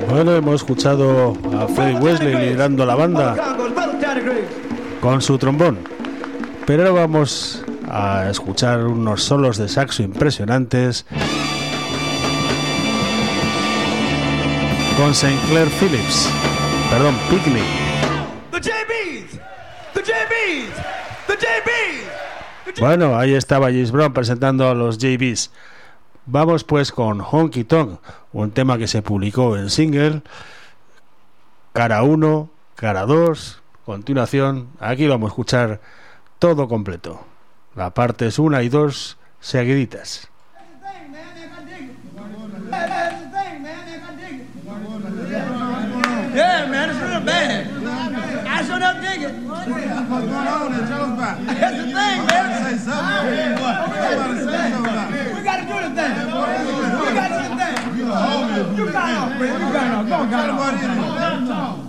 Bueno, hemos escuchado a Freddie Wesley liderando la banda con su trombón, pero ahora vamos a escuchar unos solos de saxo impresionantes con St. Clair Phillips, Picnic. Bueno, ahí estaba James Brown presentando a los JBs. Vamos pues con Honky Tonk, un tema que se publicó en single, cara 1, cara 2, continuación. Aquí vamos a escuchar todo completo. La partes 1 y 2 seguiditas. Yeah, man, it's real bad. I sure enough dig it. What's going on there? Tell us about it. That's the thing, man. Say something. We got to do the thing. We got to do the thing. You got it off, man. You got it off. Go on, got it off.